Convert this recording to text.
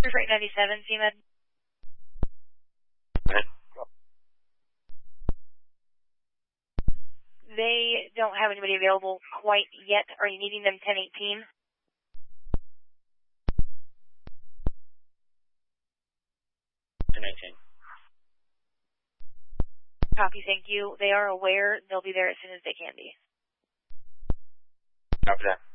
Freight 97, CMed. Go ahead. They don't have anybody available quite yet. Are you needing them 1018? Copy, thank you. They are aware. They'll be there as soon as they can be. Copy that.